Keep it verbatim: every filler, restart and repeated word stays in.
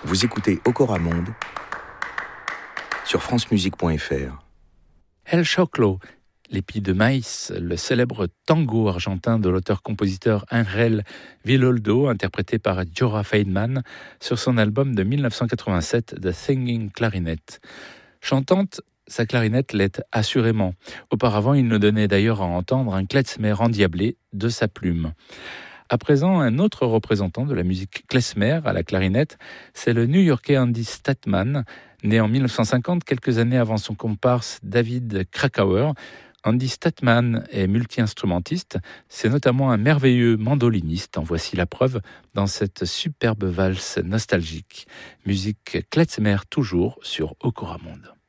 Vous écoutez Okora Monde sur francemusique point f r. El Choclo, l'épi de maïs, le célèbre tango argentin de l'auteur-compositeur Ángel Villoldo, interprété par Jorah Feynman sur son album de dix-neuf cent quatre-vingt-sept, The Singing Clarinet. Chantante, sa clarinette l'est assurément. Auparavant, il nous donnait d'ailleurs à entendre un klezmer endiablé de sa plume. À présent, un autre représentant de la musique klezmer à la clarinette, c'est le New-Yorkais Andy Statman, né en dix-neuf cent cinquante, quelques années avant son comparse David Krakauer. Andy Statman est multi-instrumentiste, c'est notamment un merveilleux mandoliniste, en voici la preuve dans cette superbe valse nostalgique. Musique klezmer toujours sur Okora Monde.